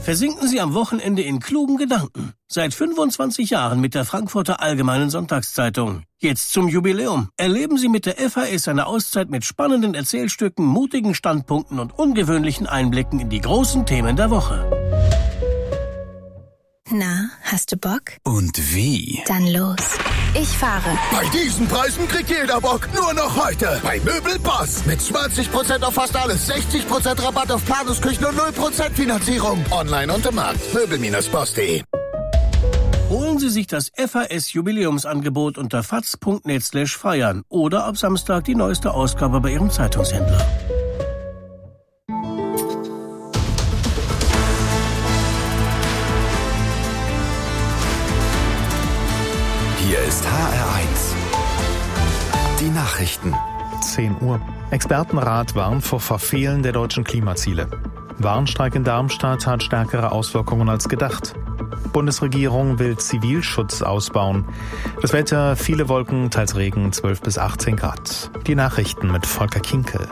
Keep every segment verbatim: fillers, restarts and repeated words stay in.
Versinken Sie am Wochenende in klugen Gedanken. Seit fünfundzwanzig Jahren mit der Frankfurter Allgemeinen Sonntagszeitung. Jetzt zum Jubiläum. Erleben Sie mit der F A S eine Auszeit mit spannenden Erzählstücken, mutigen Standpunkten und ungewöhnlichen Einblicken in die großen Themen der Woche. Na, hast du Bock? Und wie? Dann los. Ich fahre. Bei diesen Preisen kriegt jeder Bock. Nur noch heute. Bei Möbelboss. Mit zwanzig Prozent auf fast alles. sechzig Prozent Rabatt auf Planungsküchen und null Prozent Finanzierung. Online und im Markt. Möbel Bindestrich boss punkt de. Holen Sie sich das F A S-Jubiläumsangebot unter faz punkt net slash feiern oder ab Samstag die neueste Ausgabe bei Ihrem Zeitungshändler. Hier ist H R eins. Die Nachrichten. zehn Uhr. Expertenrat warnt vor Verfehlen der deutschen Klimaziele. Warnstreik in Darmstadt hat stärkere Auswirkungen als gedacht. Bundesregierung will Zivilschutz ausbauen. Das Wetter, viele Wolken, teils Regen, zwölf bis achtzehn Grad. Die Nachrichten mit Volker Kinkel.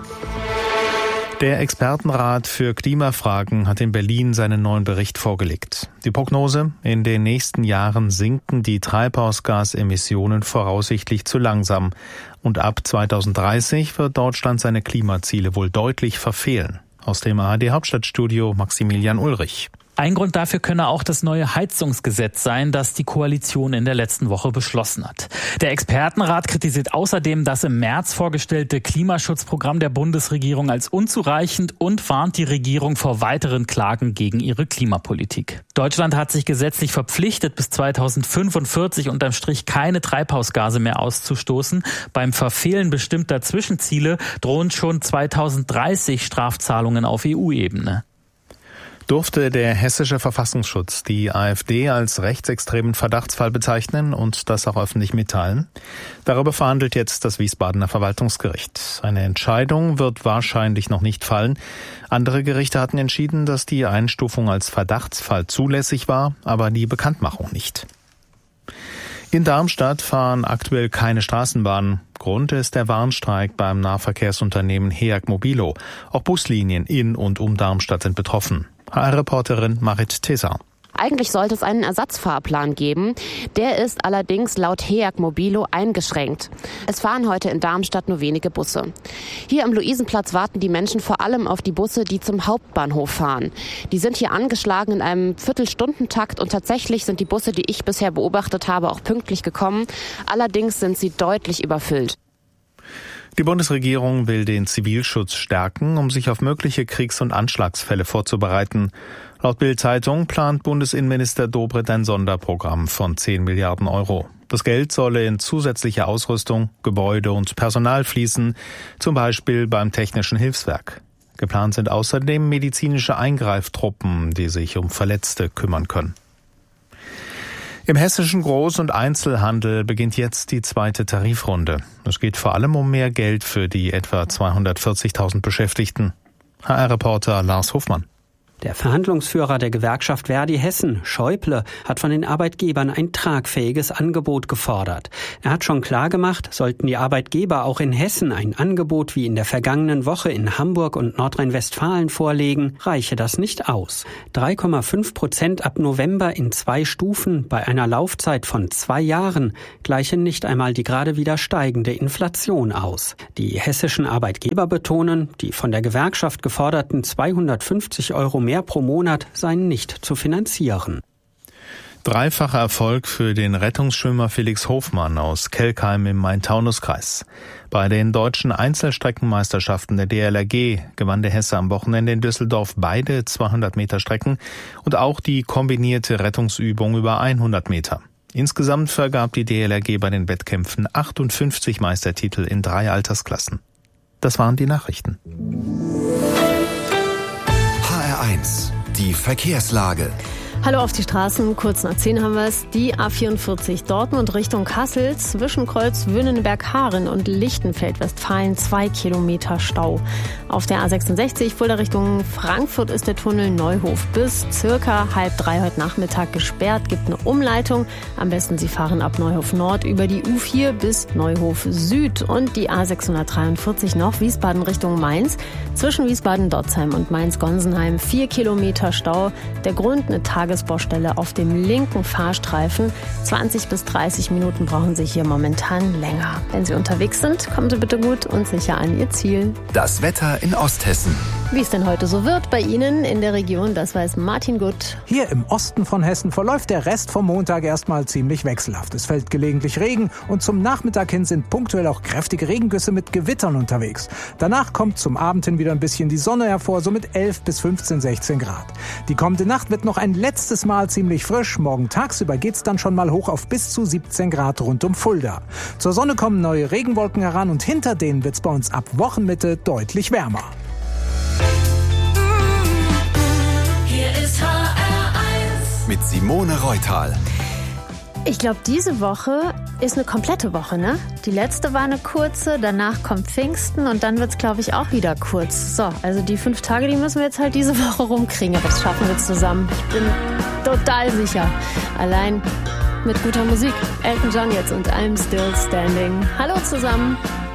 Der Expertenrat für Klimafragen hat in Berlin seinen neuen Bericht vorgelegt. Die Prognose: In den nächsten Jahren sinken die Treibhausgasemissionen voraussichtlich zu langsam. Und ab zweitausenddreißig wird Deutschland seine Klimaziele wohl deutlich verfehlen. Aus dem A R D-Hauptstadtstudio Maximilian Ulrich. Ein Grund dafür könne auch das neue Heizungsgesetz sein, das die Koalition in der letzten Woche beschlossen hat. Der Expertenrat kritisiert außerdem das im März vorgestellte Klimaschutzprogramm der Bundesregierung als unzureichend und warnt die Regierung vor weiteren Klagen gegen ihre Klimapolitik. Deutschland hat sich gesetzlich verpflichtet, bis zweitausendfünfundvierzig unterm Strich keine Treibhausgase mehr auszustoßen. Beim Verfehlen bestimmter Zwischenziele drohen schon zweitausenddreißig Strafzahlungen auf E U-Ebene. Durfte der hessische Verfassungsschutz die AfD als rechtsextremen Verdachtsfall bezeichnen und das auch öffentlich mitteilen? Darüber verhandelt jetzt das Wiesbadener Verwaltungsgericht. Eine Entscheidung wird wahrscheinlich noch nicht fallen. Andere Gerichte hatten entschieden, dass die Einstufung als Verdachtsfall zulässig war, aber die Bekanntmachung nicht. In Darmstadt fahren aktuell keine Straßenbahnen. Grund ist der Warnstreik beim Nahverkehrsunternehmen Heag Mobilo. Auch Buslinien in und um Darmstadt sind betroffen. H R-Reporterin Marit Tesar. Eigentlich sollte es einen Ersatzfahrplan geben. Der ist allerdings laut Heag Mobilo eingeschränkt. Es fahren heute in Darmstadt nur wenige Busse. Hier am Luisenplatz warten die Menschen vor allem auf die Busse, die zum Hauptbahnhof fahren. Die sind hier angeschlagen in einem Viertelstundentakt und tatsächlich sind die Busse, die ich bisher beobachtet habe, auch pünktlich gekommen. Allerdings sind sie deutlich überfüllt. Die Bundesregierung will den Zivilschutz stärken, um sich auf mögliche Kriegs- und Anschlagsfälle vorzubereiten. Laut Bild-Zeitung plant Bundesinnenminister Dobrindt ein Sonderprogramm von zehn Milliarden Euro. Das Geld solle in zusätzliche Ausrüstung, Gebäude und Personal fließen, zum Beispiel beim Technischen Hilfswerk. Geplant sind außerdem medizinische Eingreiftruppen, die sich um Verletzte kümmern können. Im hessischen Groß- und Einzelhandel beginnt jetzt die zweite Tarifrunde. Es geht vor allem um mehr Geld für die etwa zweihundertvierzigtausend Beschäftigten. H R-Reporter Lars Hofmann. Der Verhandlungsführer der Gewerkschaft Verdi Hessen, Schäuble, hat von den Arbeitgebern ein tragfähiges Angebot gefordert. Er hat schon klargemacht, sollten die Arbeitgeber auch in Hessen ein Angebot wie in der vergangenen Woche in Hamburg und Nordrhein-Westfalen vorlegen, reiche das nicht aus. drei Komma fünf Prozent ab November in zwei Stufen bei einer Laufzeit von zwei Jahren gleichen nicht einmal die gerade wieder steigende Inflation aus. Die hessischen Arbeitgeber betonen, die von der Gewerkschaft geforderten zweihundertfünfzig Euro mehr pro Monat seien nicht zu finanzieren. Dreifacher Erfolg für den Rettungsschwimmer Felix Hofmann aus Kelkheim im Main-Taunus-Kreis. Bei den deutschen Einzelstreckenmeisterschaften der D L R G gewann der Hesse am Wochenende in Düsseldorf beide zweihundert Meter Strecken und auch die kombinierte Rettungsübung über hundert Meter. Insgesamt vergab die D L R G bei den Wettkämpfen achtundfünfzig Meistertitel in drei Altersklassen. Das waren die Nachrichten. H R eins, die Verkehrslage. Hallo auf die Straßen, kurz nach zehn haben wir es. Die A vierundvierzig Dortmund Richtung Kassel zwischen Kreuz Wünnenberg-Haaren und Lichtenfeld-Westfalen zwei Kilometer Stau. Auf der A sechsundsechzig Fulda Richtung Frankfurt ist der Tunnel Neuhof bis circa halb drei heute Nachmittag gesperrt. Gibt eine Umleitung. Am besten Sie fahren ab Neuhof Nord über die U vier bis Neuhof Süd. Und die A sechshundertdreiundvierzig noch Wiesbaden Richtung Mainz. Zwischen Wiesbaden-Dotzheim und Mainz-Gonsenheim vier Kilometer Stau. Der Grund eine Tagesbaustelle auf dem linken Fahrstreifen. zwanzig bis dreißig Minuten brauchen Sie hier momentan länger. Wenn Sie unterwegs sind, kommen Sie bitte gut und sicher an Ihr Ziel. Das Wetter in Osthessen. Wie es denn heute so wird bei Ihnen in der Region, das weiß Martin Gutt. Hier im Osten von Hessen verläuft der Rest vom Montag erstmal ziemlich wechselhaft. Es fällt gelegentlich Regen und zum Nachmittag hin sind punktuell auch kräftige Regengüsse mit Gewittern unterwegs. Danach kommt zum Abend hin wieder ein bisschen die Sonne hervor, so mit elf bis fünfzehn, sechzehn Grad. Die kommende Nacht wird noch ein letztes Mal ziemlich frisch. Morgen tagsüber geht's dann schon mal hoch auf bis zu siebzehn Grad rund um Fulda. Zur Sonne kommen neue Regenwolken heran und hinter denen wird's bei uns ab Wochenmitte deutlich wärmer. Hier ist H R eins. Mit Simone Reutal. Ich glaube, diese Woche ist eine komplette Woche, ne? Die letzte war eine kurze, danach kommt Pfingsten und dann wird's, glaube ich, auch wieder kurz. So, also die fünf Tage, die müssen wir jetzt halt diese Woche rumkriegen, aber das schaffen wir zusammen. Ich bin total sicher. Allein mit guter Musik. Elton John jetzt und I'm Still Standing. Hallo zusammen.